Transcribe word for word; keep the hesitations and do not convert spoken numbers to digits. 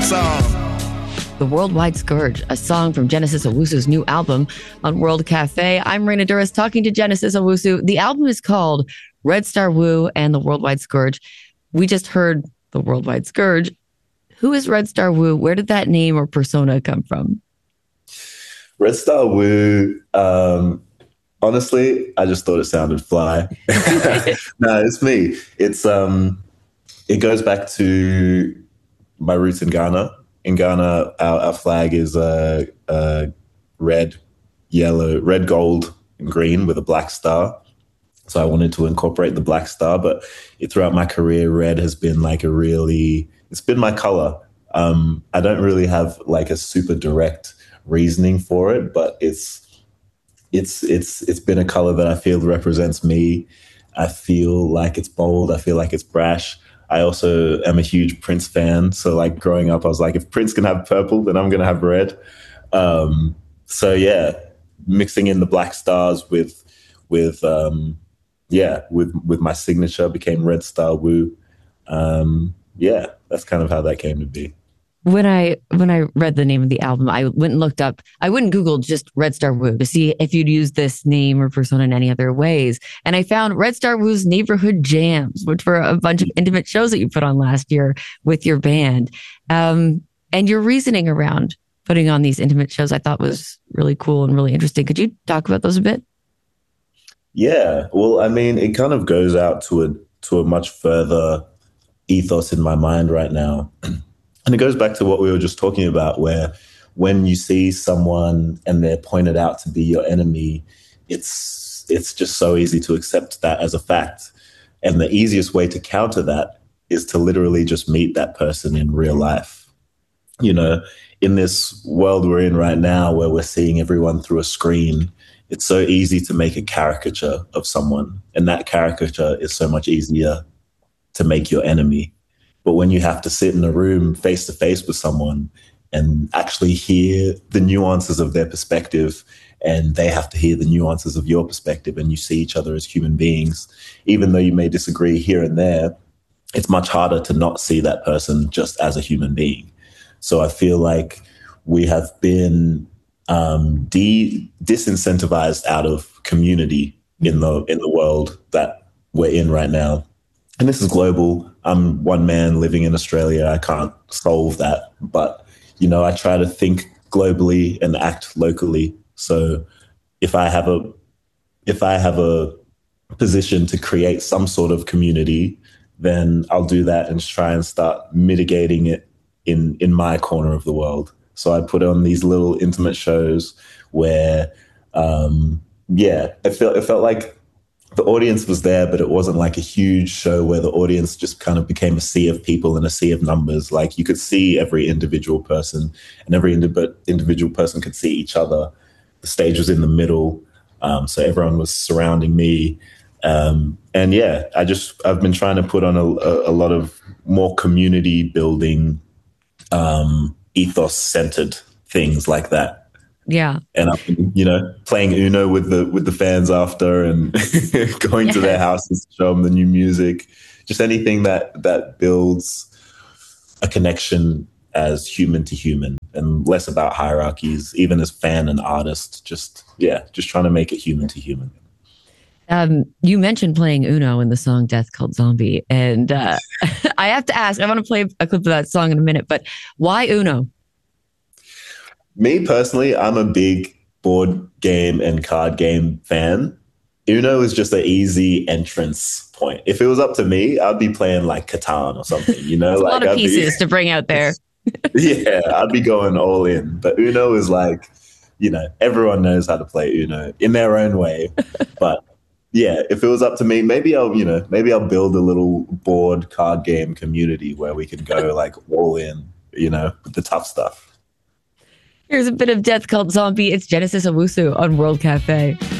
song. The Worldwide Scourge, a song from Genesis Owusu's new album on World Cafe. I'm Raina Douris talking to Genesis Owusu. The album is called Red Star Wu and the Worldwide Scourge. We just heard the Worldwide Scourge. Who is Red Star Wu? Where did that name or persona come from? Red Star Wu, um, honestly, I just thought it sounded fly. No, it's me. It's um, it goes back to my roots in Ghana. In Ghana, our, our flag is uh, uh, red, yellow, red, gold, and green with a black star. So I wanted to incorporate the black star, but it, throughout my career, red has been like a really, it's been my color. Um, I don't really have like a super direct reasoning for it, but it's, it's, it's, it's been a color that I feel represents me. I feel like it's bold. I feel like it's brash. I also am a huge Prince fan. So like growing up, I was like, if Prince can have purple, then I'm going to have red. Um, so yeah, mixing in the black stars with, with, um, yeah, with, with my signature became Red Star Wu. Um, yeah, that's kind of how that came to be. When I when I read the name of the album, I went and looked up, I wouldn't Google just Red Star Wu to see if you'd use this name or persona in any other ways. And I found Red Star Wu's Neighborhood Jams, which were a bunch of intimate shows that you put on last year with your band. Um, and your reasoning around putting on these intimate shows, I thought was really cool and really interesting. Could you talk about those a bit? Yeah, well, I mean, it kind of goes out to a to a much further ethos in my mind right now. And it goes back to what we were just talking about, where when you see someone and they're pointed out to be your enemy, it's it's just so easy to accept that as a fact. And the easiest way to counter that is to literally just meet that person in real life. You know, in this world we're in right now, where we're seeing everyone through a screen, it's so easy to make a caricature of someone. And that caricature is so much easier to make your enemy. But when you have to sit in a room face to face with someone and actually hear the nuances of their perspective, and they have to hear the nuances of your perspective, and you see each other as human beings, even though you may disagree here and there, it's much harder to not see that person just as a human being. So I feel like we have been um, de- disincentivized out of community in the in the world that we're in right now. And this is global. I'm one man living in Australia. I can't solve that. But, you know, I try to think globally and act locally. So if I have a if I have a position to create some sort of community, then I'll do that and try and start mitigating it in, in my corner of the world. So I put on these little intimate shows where, um, yeah, it felt it felt like the audience was there, but it wasn't like a huge show where the audience just kind of became a sea of people and a sea of numbers. Like you could see every individual person, and every indi- individual person could see each other. The stage was in the middle, um, so everyone was surrounding me. Um, and yeah, I just I've been trying to put on a, a, a lot of more community building, um, ethos centered things like that. Yeah. And I've been, you know, playing Uno with the with the fans after, and going yes. to their houses to show them the new music. Just anything that that builds a connection as human to human, and less about hierarchies, even as fan and artist. Just yeah, just trying to make it human to human. Um, you mentioned playing Uno in the song Death Cult Zombie. And uh, I have to ask, I want to play a clip of that song in a minute, but why Uno? Me personally, I'm a big board game and card game fan. Uno is just an easy entrance point. If it was up to me, I'd be playing like Catan or something, you know? That's like, a lot of I'd pieces be, to bring out there. Yeah, I'd be going all in. But Uno is like, you know, everyone knows how to play Uno in their own way. But yeah, if it was up to me, maybe I'll, you know, maybe I'll build a little board card game community where we can go like all in, you know, with the tough stuff. Here's a bit of Death Cult Zombie. It's Genesis Owusu on World Cafe.